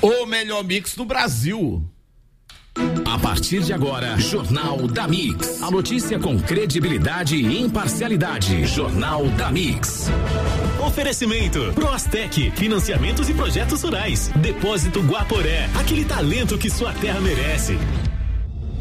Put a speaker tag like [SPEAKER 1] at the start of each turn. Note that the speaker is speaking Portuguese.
[SPEAKER 1] O melhor mix do Brasil.
[SPEAKER 2] A partir de agora, Jornal da Mix. A notícia com credibilidade e imparcialidade. Jornal da Mix.
[SPEAKER 3] Oferecimento Proastec, financiamentos e projetos rurais. Depósito Guaporé, aquele talento que sua terra merece.